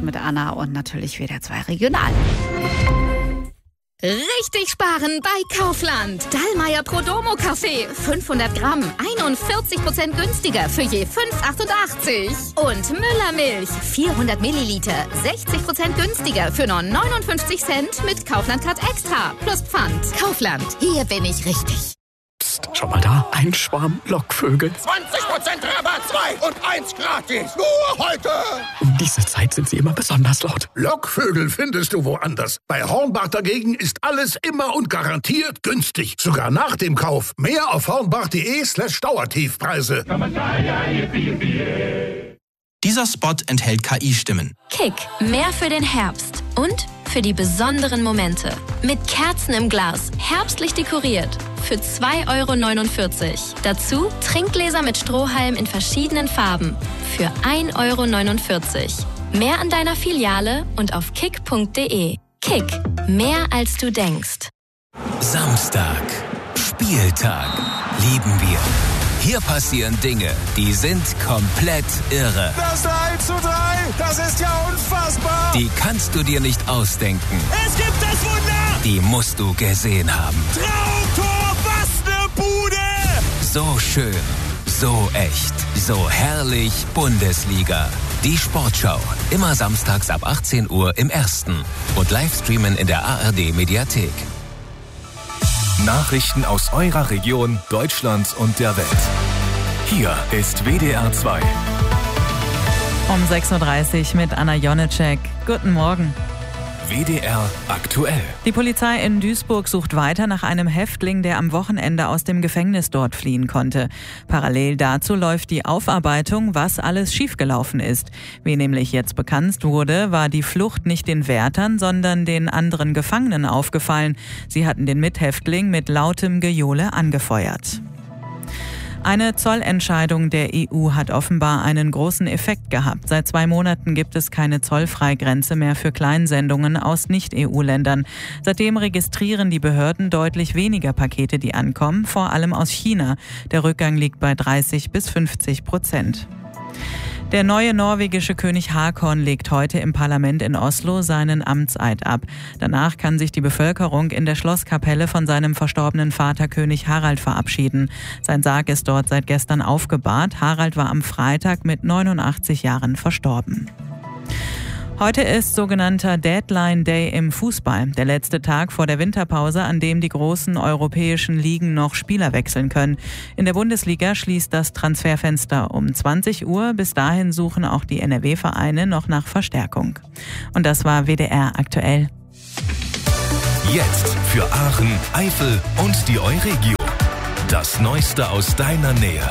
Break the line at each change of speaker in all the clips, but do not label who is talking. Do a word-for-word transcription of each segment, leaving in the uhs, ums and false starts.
Nachrichten mit Anna und natürlich W D R zwei Regional.
Richtig sparen bei Kaufland. Dallmayr Prodomo Kaffee. fünfhundert Gramm. einundvierzig Prozent günstiger für je fünf Euro achtundachtzig. Und Müller Milch. vierhundert Milliliter. sechzig Prozent günstiger für nur neunundfünfzig Cent mit Kaufland Card Extra. Plus Pfand. Kaufland. Hier bin ich richtig.
Psst, schau mal da. Ein Schwarm Lockvögel.
zwanzig Prozent Rabatt, zwei und eins gratis. Nur heute.
Um diese Zeit sind sie immer besonders laut.
Lockvögel findest du woanders. Bei Hornbach dagegen ist alles immer und garantiert günstig. Sogar nach dem Kauf. Mehr auf hornbach.de slash Dauertiefpreise.
Dieser Spot enthält K I-Stimmen.
Kick, mehr für den Herbst und für die besonderen Momente. Mit Kerzen im Glas, herbstlich dekoriert. Für zwei Euro neunundvierzig. Dazu Trinkgläser mit Strohhalm in verschiedenen Farben. Für ein Euro neunundvierzig. Mehr an deiner Filiale und auf kick punkt de. Kick, mehr als du denkst.
Samstag, Spieltag, lieben wir. Hier passieren Dinge, die sind komplett irre.
Das drei zu drei, das ist ja unfassbar.
Die kannst du dir nicht ausdenken.
Es gibt das Wunder.
Die musst du gesehen haben.
Traumtor, was ne Bude.
So schön, so echt, so herrlich Bundesliga. Die Sportschau, immer samstags ab achtzehn Uhr im Ersten und Livestreamen in der A R D-Mediathek.
Nachrichten aus eurer Region, Deutschland und der Welt. Hier ist W D R zwei.
Um sechs Uhr dreißig mit Anna Jonitschek. Guten Morgen.
W D R aktuell.
Die Polizei in Duisburg sucht weiter nach einem Häftling, der am Wochenende aus dem Gefängnis dort fliehen konnte. Parallel dazu läuft die Aufarbeitung, was alles schiefgelaufen ist. Wie nämlich jetzt bekannt wurde, war die Flucht nicht den Wärtern, sondern den anderen Gefangenen aufgefallen. Sie hatten den Mithäftling mit lautem Gejohle angefeuert. Eine Zollentscheidung der E U hat offenbar einen großen Effekt gehabt. Seit zwei Monaten gibt es keine Zollfreigrenze mehr für Kleinsendungen aus Nicht-E U-Ländern. Seitdem registrieren die Behörden deutlich weniger Pakete, die ankommen, vor allem aus China. Der Rückgang liegt bei dreißig bis fünfzig Prozent. Der neue norwegische König Haakon legt heute im Parlament in Oslo seinen Amtseid ab. Danach kann sich die Bevölkerung in der Schlosskapelle von seinem verstorbenen Vater König Harald verabschieden. Sein Sarg ist dort seit gestern aufgebahrt. Harald war am Freitag mit neunundachtzig Jahren verstorben. Heute ist sogenannter Deadline Day im Fußball, der letzte Tag vor der Winterpause, an dem die großen europäischen Ligen noch Spieler wechseln können. In der Bundesliga schließt das Transferfenster um zwanzig Uhr. Bis dahin suchen auch die N R W-Vereine noch nach Verstärkung. Und das war W D R aktuell.
Jetzt für Aachen, Eifel und die Euregio. Das Neueste aus deiner Nähe.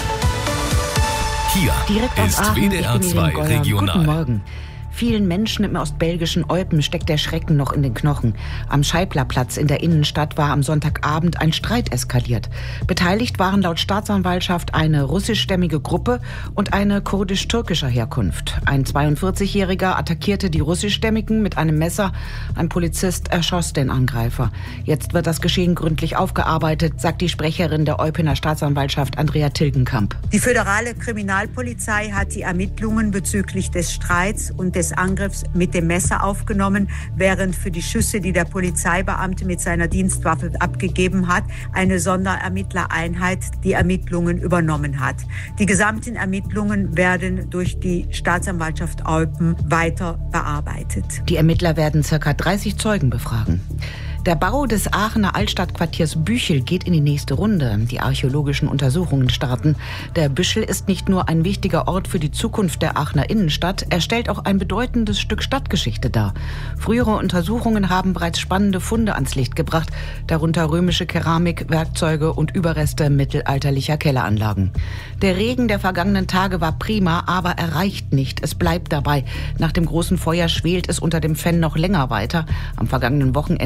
Hier
direkt aus
ist
Aachen.
W D R zwei Regional.
Guten Morgen. Vielen Menschen im ostbelgischen Eupen steckt der Schrecken noch in den Knochen. Am Scheiblerplatz in der Innenstadt war am Sonntagabend ein Streit eskaliert. Beteiligt waren laut Staatsanwaltschaft eine russischstämmige Gruppe und eine kurdisch-türkischer Herkunft. Ein zweiundvierzigjähriger attackierte die russischstämmigen mit einem Messer. Ein Polizist erschoss den Angreifer. Jetzt wird das Geschehen gründlich aufgearbeitet, sagt die Sprecherin der Eupener Staatsanwaltschaft Andrea Tilgenkamp.
Die föderale Kriminalpolizei hat die Ermittlungen bezüglich des Streits und des Angriffs mit dem Messer aufgenommen, während für die Schüsse, die der Polizeibeamte mit seiner Dienstwaffe abgegeben hat, eine Sonderermittlereinheit die Ermittlungen übernommen hat. Die gesamten Ermittlungen werden durch die Staatsanwaltschaft Eupen weiter bearbeitet.
Die Ermittler werden ca. dreißig Zeugen befragen. Der Bau des Aachener Altstadtquartiers Büchel geht in die nächste Runde. Die archäologischen Untersuchungen starten. Der Büchel ist nicht nur ein wichtiger Ort für die Zukunft der Aachener Innenstadt, er stellt auch ein bedeutendes Stück Stadtgeschichte dar. Frühere Untersuchungen haben bereits spannende Funde ans Licht gebracht, darunter römische Keramik, Werkzeuge und Überreste mittelalterlicher Kelleranlagen. Der Regen der vergangenen Tage war prima, aber er reicht nicht. Es bleibt dabei. Nach dem großen Feuer schwelt es unter dem Fenn noch länger weiter. Am vergangenen Wochenende halfen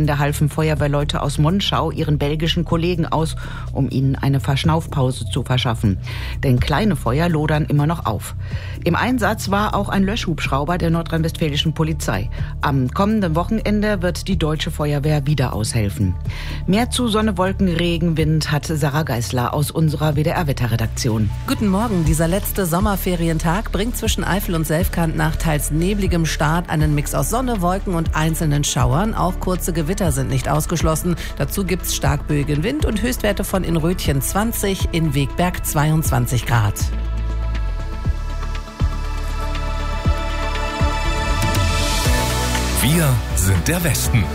helfen Feuerwehrleute aus Monschau ihren belgischen Kollegen aus, um ihnen eine Verschnaufpause zu verschaffen. Denn kleine Feuer lodern immer noch auf. Im Einsatz war auch ein Löschhubschrauber der nordrhein-westfälischen Polizei. Am kommenden Wochenende wird die deutsche Feuerwehr wieder aushelfen. Mehr zu Sonne, Wolken, Regen, Wind hat Sarah Geisler aus unserer W D R-Wetterredaktion.
Guten Morgen. Dieser letzte Sommerferientag bringt zwischen Eifel und Selfkant nach teils nebligem Start einen Mix aus Sonne, Wolken und einzelnen Schauern. Auch kurze Gewitter sind nicht ausgeschlossen. Dazu gibt's stark böigen Wind und Höchstwerte von in Rötchen zwanzig, in Wegberg zweiundzwanzig Grad.
Wir sind der Westen.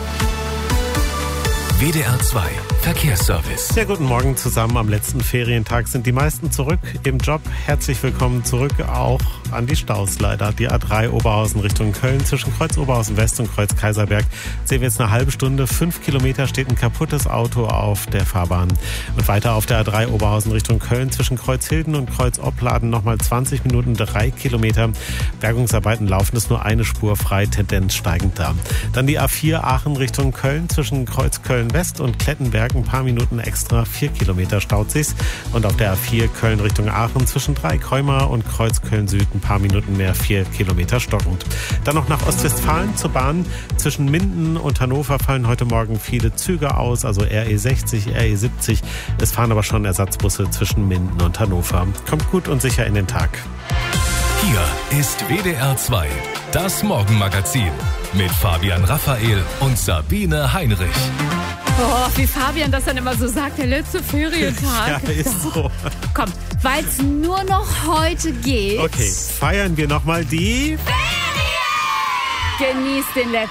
W D R zwei Verkehrsservice.
Sehr guten Morgen zusammen. Am letzten Ferientag sind die meisten zurück im Job. Herzlich willkommen zurück auch an die Staus leider. Die A drei Oberhausen Richtung Köln zwischen Kreuz Oberhausen West und Kreuz Kaiserberg sehen wir jetzt eine halbe Stunde. Fünf Kilometer steht ein kaputtes Auto auf der Fahrbahn. Und weiter auf der A drei Oberhausen Richtung Köln zwischen Kreuz Hilden und Kreuz Opladen nochmal zwanzig Minuten, drei Kilometer. Bergungsarbeiten laufen, ist nur eine Spur frei, Tendenz steigend da. Dann die A vier Aachen Richtung Köln zwischen Kreuz Köln West und Klettenberg ein paar Minuten extra, vier Kilometer staut sich's. Und auf der A vier Köln Richtung Aachen zwischen Dreikräumer und Kreuz Köln Süd ein paar Minuten mehr, vier Kilometer stockend. Dann noch nach Ostwestfalen zur Bahn. Zwischen Minden und Hannover fallen heute Morgen viele Züge aus, also R E sechzig, R E siebzig. Es fahren aber schon Ersatzbusse zwischen Minden und Hannover. Kommt gut und sicher in den Tag.
Hier ist W D R zwei, das Morgenmagazin mit Fabian Raphael und Sabine Heinrich.
Oh, wie Fabian das dann immer so sagt, der letzte Ferientag.
Ja, ist so.
Komm, weil es nur noch heute geht.
Okay, feiern wir nochmal die
Ferien! Genießt den letzten